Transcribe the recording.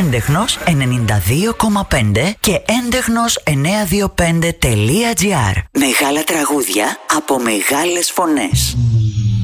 Έντεχνος 92,5 και έντεχνος925.gr. Μεγάλα τραγούδια από μεγάλες φωνές.